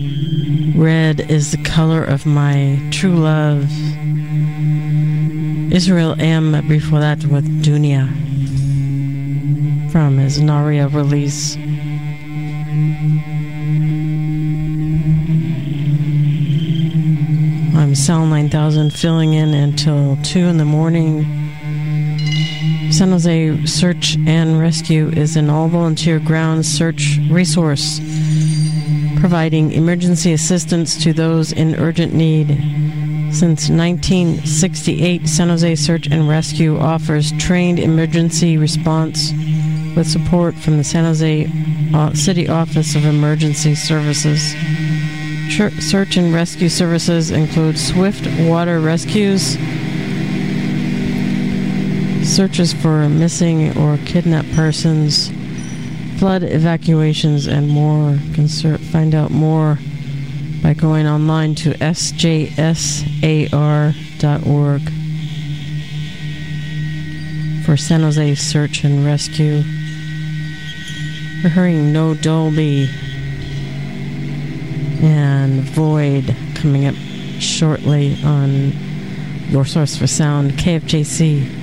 Red is the color of my true love. Israel M. before that with Dunia from his Naria release. I'm Sal 9000 filling in until 2 in the morning. San Jose Search and Rescue is an all-volunteer ground search resource providing emergency assistance to those in urgent need. Since 1968, San Jose Search and Rescue offers trained emergency response with support from the San Jose City Office of Emergency Services. Search and rescue services include swift water rescues, searches for missing or kidnapped persons, flood evacuations, and more. You can find out more by going online to sjsar.org for San Jose Search and Rescue. We're hearing No Dolby and Void coming up shortly on your source for sound, KFJC.